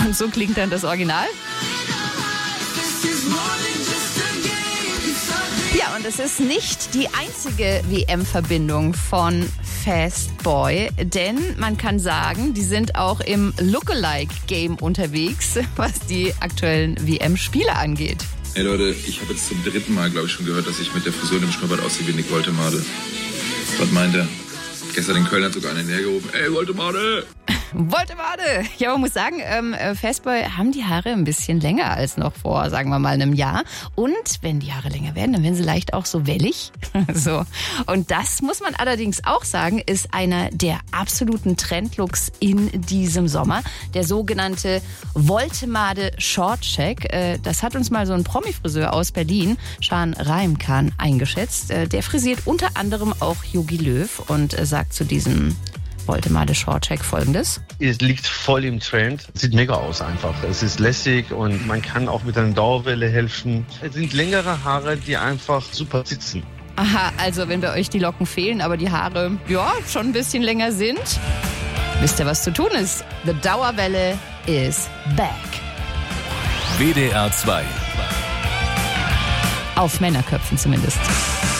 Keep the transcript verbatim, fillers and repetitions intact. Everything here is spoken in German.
Und so klingt dann das Original. Ja, und es ist nicht die einzige W M-Verbindung von Fastboy, denn man kann sagen, die sind auch im Lookalike-Game unterwegs, was die aktuellen W M-Spiele angeht. Hey Leute, ich habe jetzt zum dritten Mal, glaube ich, schon gehört, dass ich mit der Frisur und dem Schnurrbart aussehe wie Nick Woltemade. Was meint er? Gestern in Köln hat sogar einer hergerufen. Ey, Woltemade! Woltemade! Ja, man muss sagen, ähm, Fastboy haben die Haare ein bisschen länger als noch vor, sagen wir mal, einem Jahr. Und wenn die Haare länger werden, dann werden sie leicht auch so wellig. so. Und das muss man allerdings auch sagen, ist einer der absoluten Trendlooks in diesem Sommer. Der sogenannte Woltemade Shortcheck. Äh, das hat uns mal so ein Promi-Friseur aus Berlin, Şahan Rahimkhan, eingeschätzt. Äh, der frisiert unter anderem auch Jogi Löw und äh, sagt zu diesem Woltemade Shortcheck Folgendes. Es liegt voll im Trend. Sieht mega aus einfach. Es ist lässig und man kann auch mit einer Dauerwelle helfen. Es sind längere Haare, die einfach super sitzen. Aha, also wenn bei euch die Locken fehlen, aber die Haare, ja, schon ein bisschen länger sind, wisst ihr, was zu tun ist. The Dauerwelle is back. W D R zwei. Auf Männerköpfen zumindest.